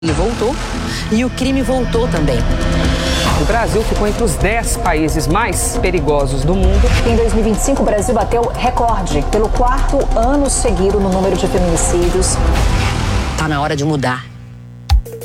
Ele voltou e o crime voltou também. O Brasil ficou entre os 10 países mais perigosos do mundo. Em 2025, o Brasil bateu recorde pelo 4º ano seguido no número de feminicídios. Tá na hora de mudar.